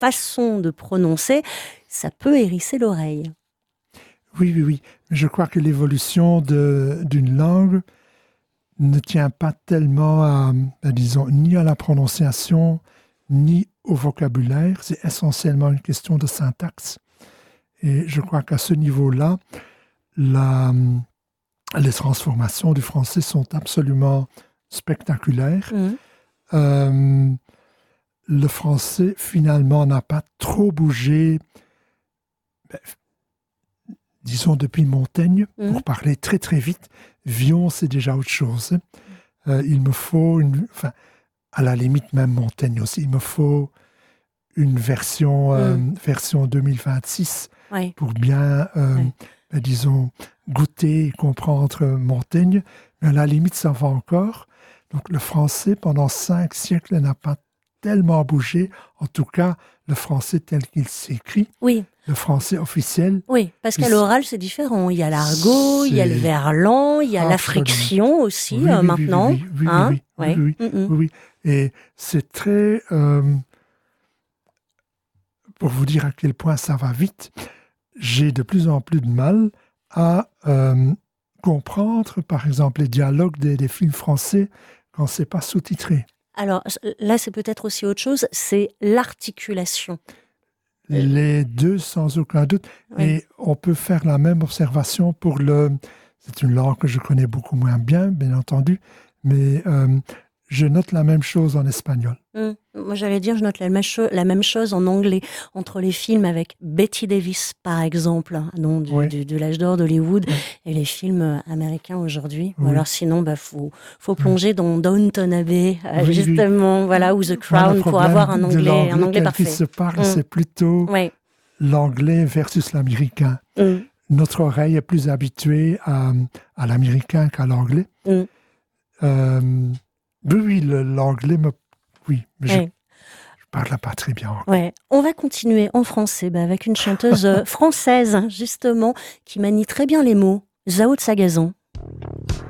façon de prononcer, ça peut hérisser l'oreille. Oui. Je crois que l'évolution d'une langue ne tient pas tellement disons, ni à la prononciation, ni au vocabulaire. C'est essentiellement une question de syntaxe. Et je crois qu'à ce niveau-là, les transformations du français sont absolument spectaculaires. Le français, finalement, n'a pas trop bougé, disons, depuis Montaigne, pour parler très, très vite. Villon, c'est déjà autre chose. Il me faut à la limite, même Montaigne aussi, il me faut une version 2026 pour bien, disons, goûter et comprendre Montaigne. Mais à la limite, ça va encore. Donc, le français, pendant 5 siècles, n'a pas tellement bougé. En tout cas, le français tel qu'il s'écrit. Oui. Le français officiel. Oui, parce qu'à l'oral, c'est différent. Il y a l'argot, il y a le verlan, il y a la friction aussi, maintenant. Oui. Et c'est très... pour vous dire à quel point ça va vite, j'ai de plus en plus de mal à comprendre, par exemple, les dialogues des films français quand c'est pas sous-titré. Alors là, c'est peut-être aussi autre chose, c'est l'articulation. Les deux, sans aucun doute. Oui. Et on peut faire la même observation pour c'est une langue que je connais beaucoup moins bien entendu, mais je note la même chose en espagnol. Moi, j'allais dire, je note la même chose en anglais, entre les films avec Bette Davis, par exemple, de l'âge d'or d'Hollywood, et les films américains aujourd'hui. Ou alors sinon, faut plonger dans Downton Abbey, justement, voilà, ou The Crown, pour avoir un anglais parfait. Qui se parle, c'est plutôt l'anglais versus l'américain. Notre oreille est plus habituée à l'américain qu'à l'anglais. Oui, l'anglais mais je parle pas très bien. Ouais. On va continuer en français avec une chanteuse française, justement, qui manie très bien les mots, Zao de Sagazan.